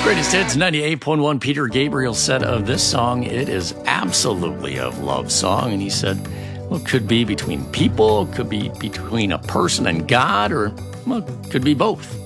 Greatest Hits 98.1. Peter Gabriel said of this song, it is absolutely a love song. And he said, well, it could be between people, it could be between a person and God, or, well, it could be both.